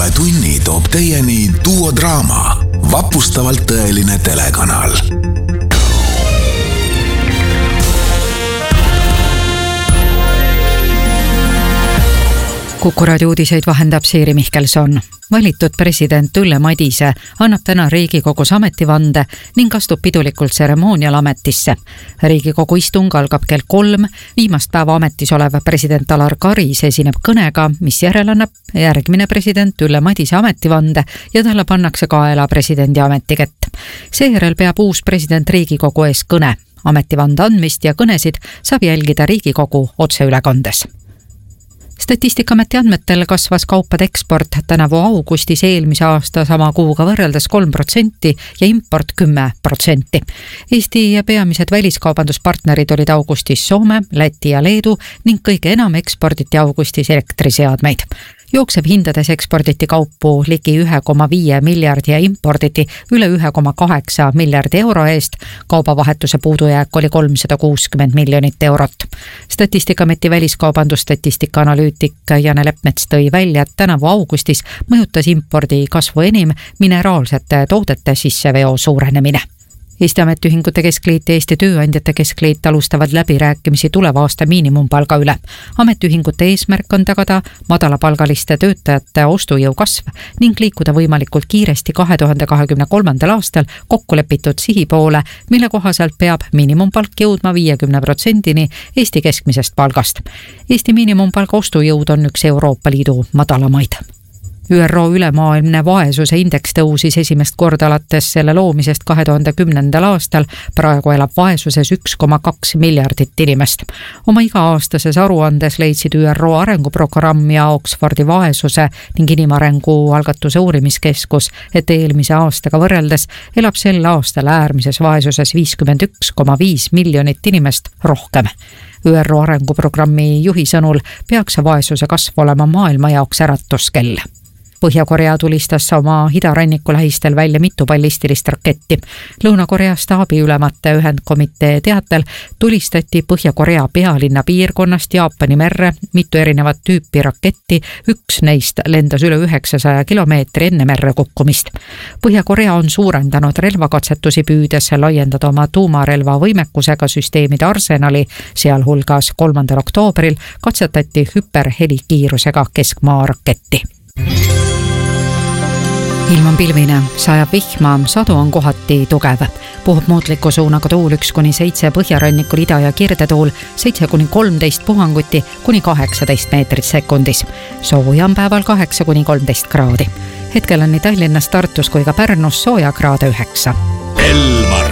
uue tunni toob teieni Duo Draama, vapustavalt tõeline telekanal. Kuku raadio uudiseid vahendab Siiri Mihkelson. Valitud president Ülle Madise annab täna Riigikogus ametivande ning astub pidulikult tseremoonial ametisse. Riigikogu istung algab kell 3. Viimast päeva ametis olev president Alar Karis esineb kõnega, mis järel annab järgmine president Ülle Madise ametivande ja talle pannakse kaela presidendi ametikett. Seejärel peab uus president Riigikogu ees kõne. Ametivande andmist ja kõnesid saab jälgida Riigikogu otseülekandes. Statistikaameti andmetel kasvas kaupade eksport tänavu augustis eelmise aasta sama kuuga võrreldes 3% ja import 10%. Eesti ja peamised väliskaubanduspartnerid olid augustis Soome, Läti ja Leedu ning kõige enam eksporditi augustis elektriseadmeid. Jooksev hindades eksporditi kaupu ligi 1,5 miljardi ja imporditi üle 1,8 miljardi euro eest. Kaubavahetuse puudujääk oli 360 miljonit eurot. Statistikaameti väliskaubandusstatistika analüütik Jane Leppmets tõi välja, et tänavu augustis mõjutas impordi kasvu enim mineraalsete toodete sisseveo suurenemine. Eesti Ametiühingute Keskliit ja Eesti Tööandjate Keskliit alustavad läbirääkimisi tuleva aasta miinimumpalga üle. Ametiühingute eesmärk on tagada madalapalgaliste töötajate ostujõu kasv ning liikuda võimalikult kiiresti 2023. aastal kokkulepitud sihi poole, mille kohaselt peab miinimumpalk jõudma 50% Eesti keskmisest palgast. Eesti miinimumpalga ostujõud on üks Euroopa Liidu madalamaid. ÜRO ülemaailmne vaesuse indeks tõusis esimest korda alates selle loomisest 2010. aastal. Praegu elab vaesuses 1,2 miljardit inimest. Oma iga-aastases aruandes leidsid ÜRO arenguprogramm ja Oxfordi vaesuse ning inimarengu algatuse uurimiskeskus, et eelmise aastaga võrreldes elab sel aastal äärmises vaesuses 51,5 miljonit inimest rohkem. ÜRO arenguprogrammi juhi sõnul peaks vaesuse kasv olema maailma jaoks äratuskell. Põhja-Korea tulistas oma idaranniku lähistel välja mitu ballistilist raketti. Lõuna-Korea staabiülemate ühendkomitee teatel tulistati Põhja-Korea pealinna piirkonnast Jaapani merre mitu erinevat tüüpi raketti, üks neist lendas üle 900 kilomeetri enne merre kukkumist. Põhja-Korea on suurendanud relvakatsetusi püüdes laiendada oma tuumarelva võimekusega süsteemide arsenali, sealhulgas 3. oktoobril katsetati hüperhelikiirusega keskmaa raketti. Ilm on pilvine, sajab vihma, sadu on kohati tugev. Puhub muutliku suunaga tuul 1-7 põhjarannikul, ida- ja kirdetuul 7-13 puhanguti kuni 18 meetrit sekundis. Sooja on päeval 8-13 kraadi. Hetkel on nii Tallinnas, Tartus kui ka Pärnus sooja kraade 9.